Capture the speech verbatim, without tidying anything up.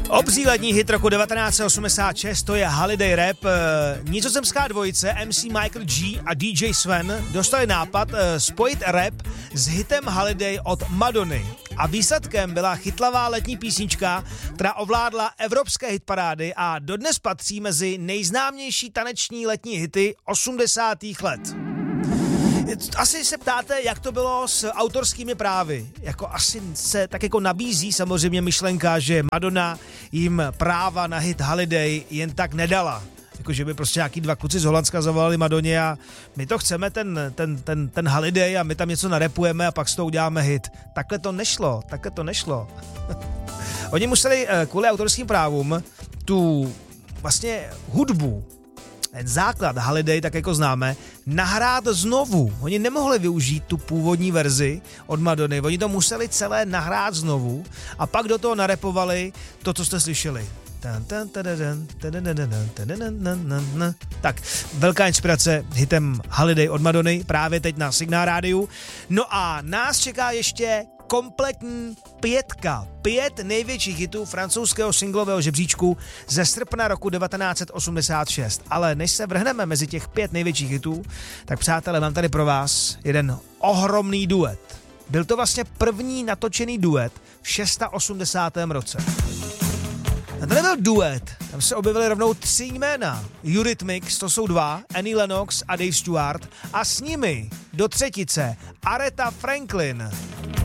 Obří lední hit roku devatenáct set osmdesát šest, to je Holiday Rap. Nizozemská dvojice M C Michael G a D J Sven dostali nápad spojit rap s hitem Holiday od Madony. A výsledkem byla chytlavá letní písnička, která ovládla evropské hitparády a dodnes patří mezi nejznámější taneční letní hity osmdesátých let. Asi se ptáte, jak to bylo s autorskými právy. Jako asi se tak jako nabízí samozřejmě myšlenka, že Madonna jim práva na hit Holiday jen tak nedala. Jakože by prostě nějaký dva kluci z Holandska zavolali Madoně a my to chceme, ten, ten, ten, ten Holiday, a my tam něco narepujeme a pak s toho uděláme hit. Takhle to nešlo, takhle to nešlo. Oni museli kvůli autorským právům tu vlastně hudbu, ten základ Holiday, tak jako známe, nahrát znovu. Oni nemohli využít tu původní verzi od Madony, oni to museli celé nahrát znovu a pak do toho narepovali to, co jste slyšeli. Tak, velká inspirace hitem Holiday od Madony právě teď na Signál rádiu. No a nás čeká ještě kompletní pětka. Pět největších hitů francouzského singlového žebříčku ze srpna roku devatenáct set osmdesát šest. Ale než se vrhneme mezi těch pět největších hitů, tak přátelé, mám tady pro vás jeden ohromný duet. Byl to vlastně první natočený duet v osmdesátém šestém roce. A to nebyl duet, tam se objevily rovnou tři jména. Eurythmics, to jsou dva, Annie Lennox a Dave Stewart, a s nimi do třetice Aretha Franklin.